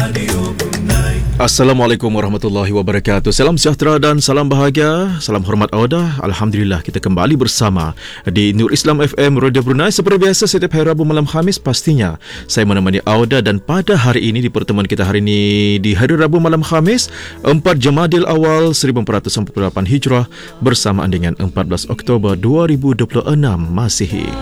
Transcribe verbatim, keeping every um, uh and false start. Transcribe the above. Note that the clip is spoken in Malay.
Assalamualaikum warahmatullahi wabarakatuh. Salam sejahtera dan salam bahagia. Salam hormat Auda. Alhamdulillah kita kembali bersama di Nur Islam F M Radio Brunei. Seperti biasa setiap hari Rabu malam Khamis pastinya saya menemani Auda, dan pada hari ini di pertemuan kita hari ini di hari Rabu malam Khamis empat Jamadil Awal seribu empat ratus empat puluh lapan Hijrah bersamaan dengan empat belas Oktober dua ribu dua puluh enam Masihi.